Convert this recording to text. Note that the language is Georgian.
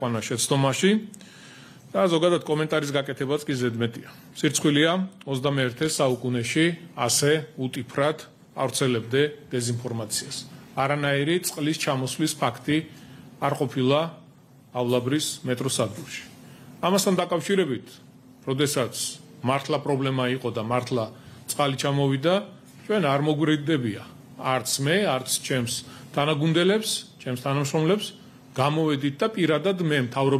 ყანა შეცდომაში და ზოგადად კომენტარის გაკეთებაც კი ზედმეტია. სირცხვილია 21 საუკუნეში ასე უტიფრად ავრცელებდე დეზინფორმაციას. არანაირი წყლის ჩამოსვლის ფაქტი არ ყოფილა ავლაბრის მეტროსადგურში. ამასთან დაკავშირებით, როდესაც მართლა პრობლემა იყო და მართლა წყალი ჩამოვიდა, ჩვენ არ მოგვირდებია არც მე, არც ჩემს თანაგუნდელებს, ჩემს თანამშრომლებს, გამოვედით და პირადად მე მთავრობის